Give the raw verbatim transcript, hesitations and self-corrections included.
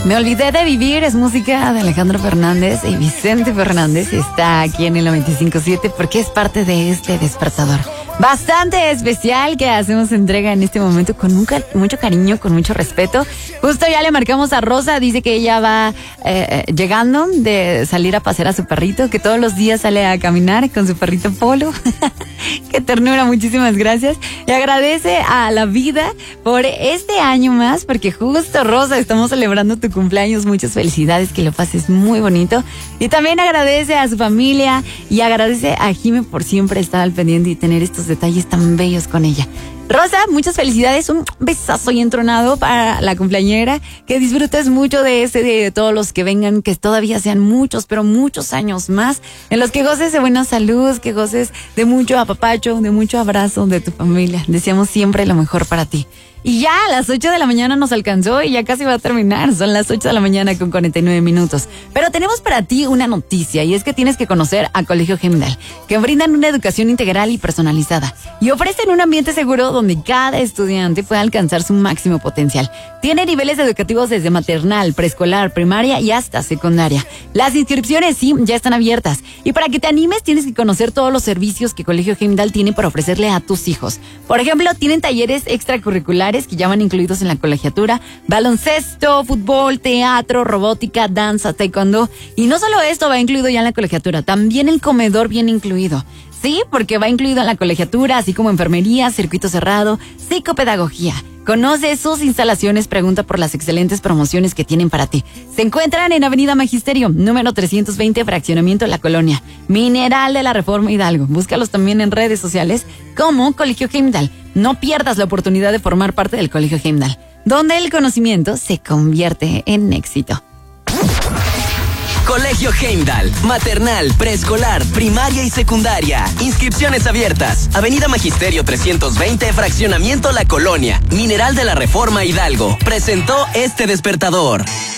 Me olvidé de vivir es música de Alejandro Fernández y Vicente Fernández. Está aquí en el noventa y cinco punto siete porque es parte de este despertador bastante especial que hacemos entrega en este momento con un ca- mucho cariño, con mucho respeto. Justo ya le marcamos a Rosa, dice que ella va eh, llegando de salir a pasear a su perrito, que todos los días sale a caminar con su perrito Polo. Qué ternura, muchísimas gracias. Y agradece a la vida por este año más, porque justo, Rosa, estamos celebrando tu cumpleaños. Muchas felicidades, que lo pases muy bonito. Y también agradece a su familia y agradece a Jime por siempre estar al pendiente y tener estos detalles tan bellos con ella. Rosa, muchas felicidades, un besazo y entronado para la cumpleañera, que disfrutes mucho de este, de todos los que vengan, que todavía sean muchos, pero muchos años más, en los que goces de buena salud, que goces de mucho apapacho, de mucho abrazo de tu familia. Deseamos siempre lo mejor para ti. Y ya a las ocho de la mañana nos alcanzó y ya casi va a terminar. Son las ocho de la mañana con cuarenta y nueve minutos. Pero tenemos para ti una noticia, y es que tienes que conocer a Colegio Hemdal, que brindan una educación integral y personalizada y ofrecen un ambiente seguro donde cada estudiante pueda alcanzar su máximo potencial. Tiene niveles educativos desde maternal, preescolar, primaria y hasta secundaria. Las inscripciones sí ya están abiertas, y para que te animes tienes que conocer todos los servicios que Colegio Hemdal tiene para ofrecerle a tus hijos. Por ejemplo, tienen talleres extracurriculares que ya van incluidos en la colegiatura: baloncesto, fútbol, teatro, robótica, danza, taekwondo. Y no solo esto va incluido ya en la colegiatura, también el comedor viene incluido. Sí, porque va incluido en la colegiatura, así como enfermería, circuito cerrado, psicopedagogía. Conoce sus instalaciones, pregunta por las excelentes promociones que tienen para ti. Se encuentran en Avenida Magisterio, número trescientos veinte, fraccionamiento La Colonia, Mineral de la Reforma, Hidalgo. Búscalos también en redes sociales como Colegio Hemdal. No pierdas la oportunidad de formar parte del Colegio Hemdal, donde el conocimiento se convierte en éxito. Colegio Hemdal, maternal, preescolar, primaria y secundaria. Inscripciones abiertas. Avenida Magisterio trescientos veinte, fraccionamiento La Colonia, Mineral de la Reforma, Hidalgo. Presentó este despertador.